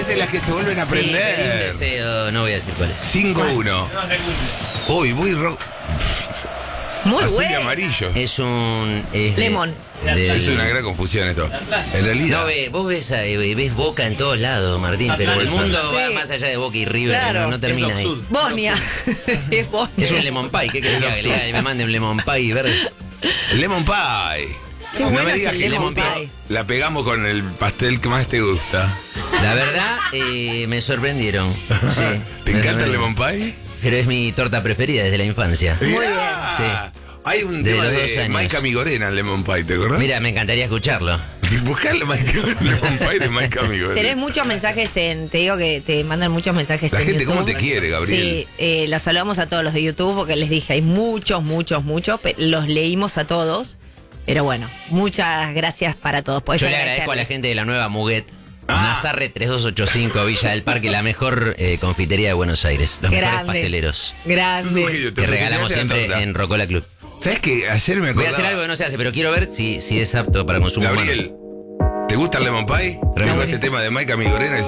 de las que se vuelven a Sí, pedí un aprender. deseo, no voy a decir cuál es. 5-1. Uy, muy Muy azul y bueno. amarillo. Es un... Lemon. Es una gran confusión esto. En realidad. No, vos ves Boca en todos lados, Martín, pero el mundo va Sí. más allá de Boca y River, Claro. no termina ahí. Bosnia. Es Bosnia. Es un lemon pie, ¿qué querés que haga? Le diga que me mande un lemon pie verde. Lemon pie. Qué No bueno me es digas el que lemon lemon pie. la pegamos con el pastel que más te gusta. La verdad, me sorprendieron. Sí, ¿Te me encanta el sorprendieron. lemon pie? Pero es mi torta preferida desde la infancia. Muy bien. Sí. Hay un De tema los 2 de años. Maika Migorena, el lemon pie, ¿te acordás? Mira, me encantaría escucharlo. Buscar el lemon pie de Maika Migorena. Tenés muchos mensajes te digo que te mandan muchos mensajes La en gente, YouTube. ¿cómo te quiere, Gabriel? Sí, los saludamos a todos los de YouTube porque les dije, hay muchos, los leímos a todos. Pero bueno, muchas gracias para todos. Podés Yo le agradezco a la agradecerles. gente de la nueva Muguet. Nazarre 3285, Villa del Parque, la mejor confitería de Buenos Aires. Los mejores Grande. pasteleros Sos un genio, Grande. te que regalamos retiraste la siempre torta. en Rocola Club. ¿Sabes qué? Ayer me Voy a acordaba. hacer algo que no se hace, pero quiero ver si es apto para consumo humano. Gabriel, ¿te gusta el lemon pie? Tengo Tremendo. este tema de Maika Migorena.